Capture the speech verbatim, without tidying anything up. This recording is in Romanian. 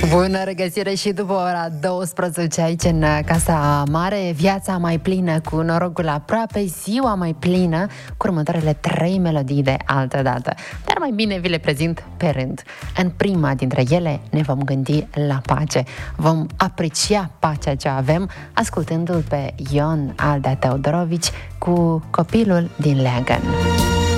Bună regăsire și după ora douăsprezece aici în Casa Mare. Viața mai plină, cu norocul aproape, ziua mai plină, cu următoarele trei melodii de altă dată. Dar mai bine vi le prezint pe rând. În prima dintre ele ne vom gândi la pace. Vom aprecia pacea ce avem ascultându-l pe Ion Aldea Teodorovici cu Copilul din Leagăn.